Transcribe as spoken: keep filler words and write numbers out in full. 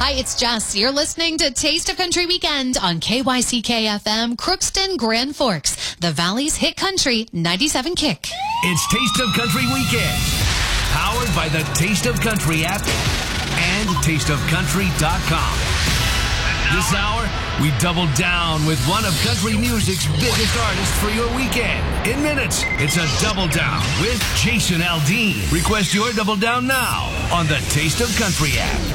Hi, it's Jess. You're listening to Taste of Country Weekend on K Y C K F M, Crookston, Grand Forks, the Valley's hit country, ninety-seven Kick. It's Taste of Country Weekend, powered by the Taste of Country app and taste of country dot com. This hour, we double down with one of country music's biggest artists for your weekend. In minutes, it's a double down with Jason Aldean. Request your double down now on the Taste of Country app.